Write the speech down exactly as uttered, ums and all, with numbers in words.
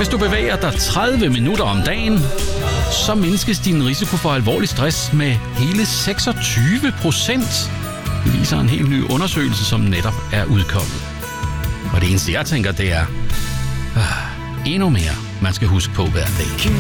Hvis du bevæger dig tredive minutter om dagen, så mindskes din risiko for alvorlig stress med hele seksogtyve procent. Det viser en helt ny undersøgelse, som netop er udkommet. Og det eneste, jeg tænker, det er øh, endnu mere, man skal huske på hver dag.